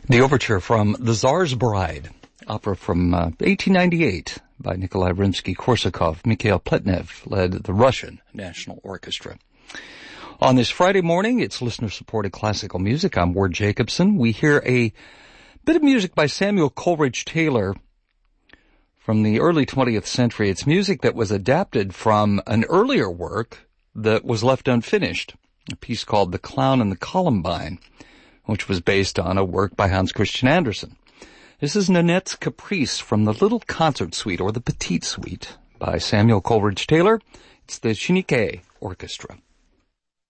The overture from The Tsar's Bride, opera from 1898 by Nikolai Rimsky-Korsakov. Mikhail Pletnev led the Russian National Orchestra. On this Friday morning, it's listener-supported classical music. I'm Ward Jacobson. We hear a bit of music by Samuel Coleridge Taylor from the early 20th century. It's music that was adapted from an earlier work that was left unfinished, a piece called The Clown and the Columbine, which was based on a work by Hans Christian Andersen. This is Nanette's Caprice from the Little Concert Suite, or the Petite Suite, by Samuel Coleridge Taylor. It's the Chiniquet Orchestra.